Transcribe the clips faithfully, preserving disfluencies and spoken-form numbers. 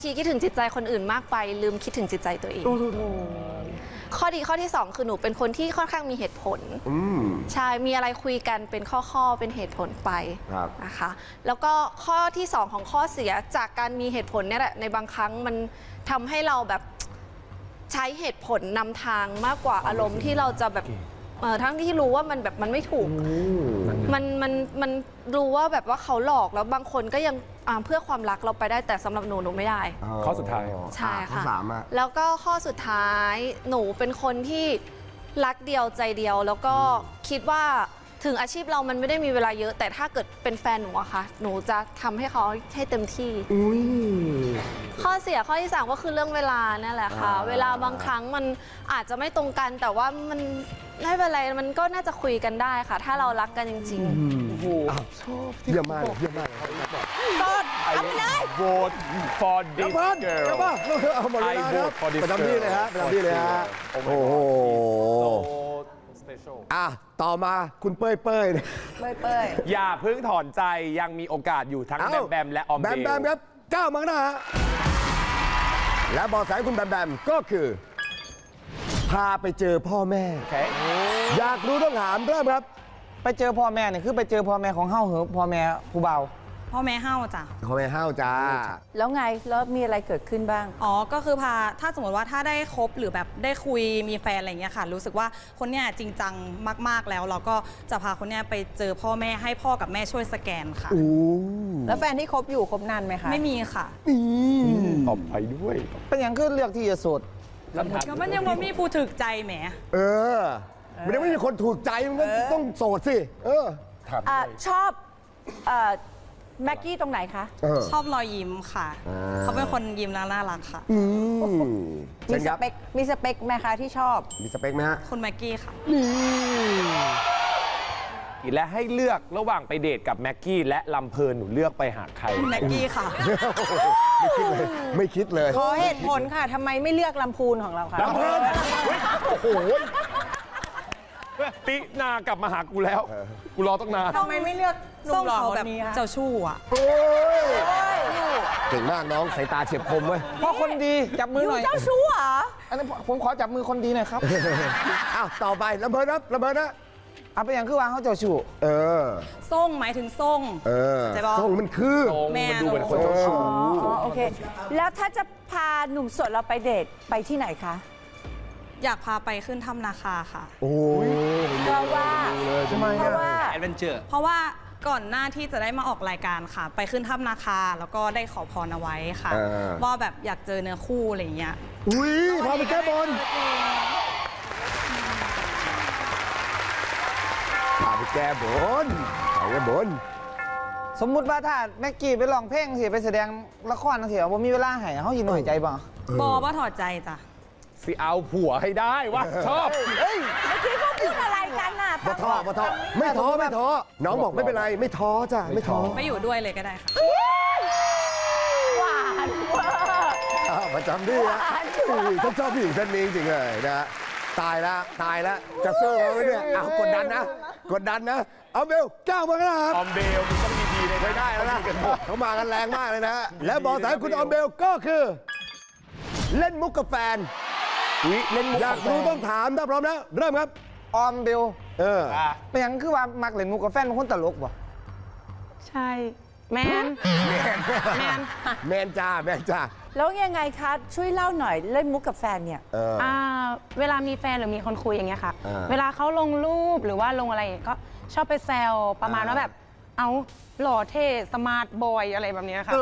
ทีคิดถึงจิตใจคนอื่นมากไปลืมคิดถึงจิตใจตัวเองข้อดีข้อที่สองคือหนูเป็นคนที่ค่อนข้างมีเหตุผลใช่มีอะไรคุยกันเป็นข้อๆเป็นเหตุผลไปนะคะแล้วก็ข้อที่สองของข้อเสียจากการมีเหตุผลเนี่ยแหละในบางครั้งมันทำให้เราแบบใช้เหตุผลนำทางมากกว่าอารมณ์ที่เราจะแบบเออทั้งที่รู้ว่ามันแบบมันไม่ถูกมันมันมันรู้ว่าแบบว่าเขาหลอกแล้วบางคนก็ยังเพื่อความรักเราไปได้แต่สำหรับหนูหนูไม่ได้ข้อสุดท้ายใช่ค่ะแล้วก็ข้อสุดท้ายหนูเป็นคนที่รักเดียวใจเดียวแล้วก็คิดว่าถึงอาชีพเรามันไม่ได้มีเวลาเยอะแต่ถ้าเกิดเป็นแฟนหนูอะค่ะหนูจะทำให้เขาให้เต็มที่ข้อเสียข้อที่สามก็คือเรื่องเวลานั่นแหละค่ะเวลาบางครั้งมันอาจจะไม่ตรงกันแต่ว่ามันไม่เป็นไรมันก็น่าจะคุยกันได้ค่ะถ้าเรารักกันจริงๆโอ้โหชอบเยี่ยมมากเยี่ยมมากโสดเอาไปเลย vote for this girl เอาหมดเลยครับประจำที่เลยฮะประจำที่เลยฮะโอ้โหอ่ะต่อมาคุณเป้ยเป้ยเป้ยเป้ยอย่าเพิ่งถอนใจยังมีโอกาสอยู่ทั้งแบมแบมและออมเบลแบมแบมครับก้าวมาหน้าฮะและบอกสายคุณแบมแบมก็คือพาไปเจอพ่อแม่อยากรู้ต้องถามเริ่มครับไปเจอพ่อแม่เนี่ยคือไปเจอพ่อแม่ของเฮ้าเหรอพ่อแม่ผู้เบาพ่อแม่เฮ้าจ้ะพ่อแม่เฮ้าจ้าแล้วไงแล้วมีอะไรเกิดขึ้นบ้างอ๋อก็คือพาถ้าสมมติว่าถ้าได้คบหรือแบบได้คุยมีแฟนอะไรเงี้ยค่ะรู้สึกว่าคนเนี้ยจริงจังมากๆแล้วเราก็จะพาคนเนี้ยไปเจอพ่อแม่ให้พ่อกับแม่ช่วยสแกนค่ะแล้วแฟนที่คบอยู่คบนานไหมคะไม่มีค่ะตอบไปด้วยเป็นอย่างคือเลือกที่จะโสดก็มันยังไม่มีผู้ถูกใจแหมเออมันยังไม่มีคนถูกใจมันก็ต้องโสดสิเออชอบแม็กกี้ตรงไหนคะชอบรอยยิ้มค่ะเขาเป็นคนยิ้มแล้วน่ารักค่ะมีสเปคมีสเปคไหมคะที่ชอบมีสเปคไหมฮะคุณแม็กกี้ค่ะและให้เลือกระหว่างไปเดทกับแม็กกี้และลำเพลินหนูเลือกไปหาใครแม็กกี้ค่ะไม่คิดเลยไม่คิดเลยขอเหตุผลค่ะทำไมไม่เลือกลำพูนของเราคะลำเพลินโอ้โหตินากลับมาหากูแล้วกูรอตั้งนานทำไมไม่เลือกส้มเขาแบบเจ้าชู้อ่ะเก่งมากน้องสายตาเฉียบคมเว้ยพ่อคนดีจับมือหน่อยเจ้าชู้เหรออันนี้ผมขอจับมือคนดีหน่อยครับอ้าวต่อไปลำเพลินครับลำเพลินนะเอาไปอย่างคือวางเขาเจ้าชู้เออส่งหมายถึงส่งเออส่งมันคือมันดูเป็นคนเจ้าชู้โอเคแล้วถ้าจะพาหนุ่มโสดเราไปเดทไปที่ไหนคะอยากพาไปขึ้นถ้ำนาคาค่ะโอ้เพราะว่าทำไมเพราะว่าแอดเวนเจอร์เพราะว่าก่อนหน้าที่จะได้มาออกรายการค่ะไปขึ้นถ้ำนาคาแล้วก็ได้ขอพรเอาไว้ค่ะว่าแบบอยากเจอเนื้อคู่อะไรอย่างเงี้ยอุ้ยพาไปแก้บนพาไปแก้บนไปแก้บนสมมุติว่าถ้าแม็กกี้ไปร้องเพลงสิไปแสดงละครเสียว่ามีเวลาให้เขายินหน่อยใจบ่บอว่าถอดใจจ้ะสิเอาผัวให้ได้วะชอบเฮ้ยเมื่อกี้เขาพูดอะไรกันน่ะไม่ท้อไม่ท้อไม่ท้อไม่ท้อน้องบอกไม่เป็นไรไม่ท้อจ้ะไม่ท้อไม่อยู่ด้วยเลยก็ได้ค่ะหวานประจำที่นะฉันชอบผู้หญิงเส้นนี้จริงเลยนะตายแล้วตายแล้วจะสู้เขาเนี่ยอ้าวกดดันนะกดดันนะเอาเบลก้าวมาแล้วครับออมเบลมันต้องมีดีในไม่ได้แล้วนะเขามากันแรงมากเลยนะและบอกสายคุณออมเบลก็คือเล่นมุกกับแฟนเล่นมุกอยากรู้ต้องถามถ้าพร้อมแล้วเริ่มครับออมเบลเออเป็นอย่างคือว่ามักเล่นมุกกับแฟนเป็นคนตลกบ่ใช่แมนแมนแมนจ้าแมนจ้าแล้วยังไงคะช่วยเล่าหน่อยเล่นมุกกับแฟนเนี่ยเวลามีแฟนหรือมีคนคุยอย่างเงี้ยค่ะเวลาเขาลงรูปหรือว่าลงอะไรก็ชอบไปแซวประมาณว่าแบบเอาหล่อเท่สมาร์ทบอยอะไรแบบนี้ค่ะ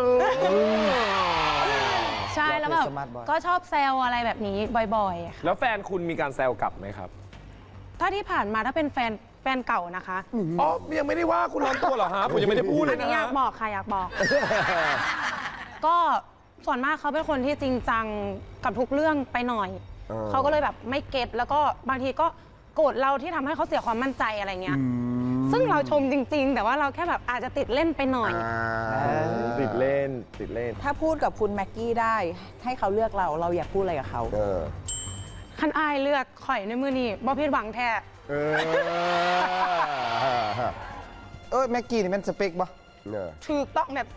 ใช่แล้วแบบก็ชอบแซวอะไรแบบนี้บ่อยๆแล้วแฟนคุณมีการแซวกลับไหมครับถ้าที่ผ่านมาถ้าเป็นแฟนแฟนเก่านะคะอ๋อยังไม่ได้ว่าคุณร้อนตัวเหรอฮะผมยังไม่ได้พูดเลยนะอยากบอกค่ะอยากบอกก็ส่วนมากเขาเป็นคนที่จริงจังกับทุกเรื่องไปหน่อยเขาก็เลยแบบไม่เก็ตแล้วก็บางทีก็โกรธเราที่ทำให้เขาเสียความมั่นใจอะไรเงี้ยซึ่งเราชมจริงๆแต่ว่าเราแค่แบบอาจจะติดเล่นไปหน่อยติดเล่นติดเล่นถ้าพูดกับคุณแม็กกี้ได้ให้เขาเลือกเราเราอยากพูดอะไรกับเขาคันอายเลือกข่อยในมือนี่บ่ผิดหวังแท้เออเออแม็กกี้นี่มันสเปกบ่ถูกต้องแบบ